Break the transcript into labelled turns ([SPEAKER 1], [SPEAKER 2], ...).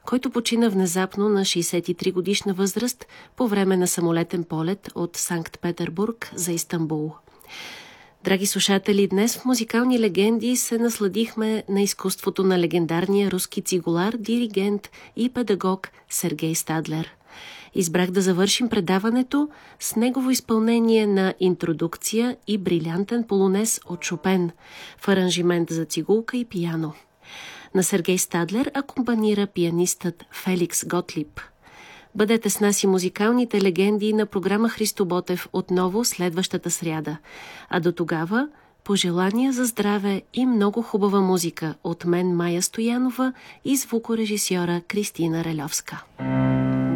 [SPEAKER 1] който почина внезапно на 63 годишна възраст по време на самолетен полет от Санкт-Петербург за Истанбул. Драги слушатели, днес в Музикални легенди се насладихме на изкуството на легендарния руски цигулар, диригент и педагог Сергей Стадлер. Избрах да завършим предаването с негово изпълнение на интродукция и брилянтен полонез от Шопен в аранжимент за цигулка и пиано. На Сергей Стадлер акомпанира пианистът Феликс Готлиб. Бъдете с нас и музикалните легенди на програма Христо Ботев отново следващата сряда. А до тогава пожелания за здраве и много хубава музика от мен, Майя Стоянова, и звукорежисьора Кристина Релевска.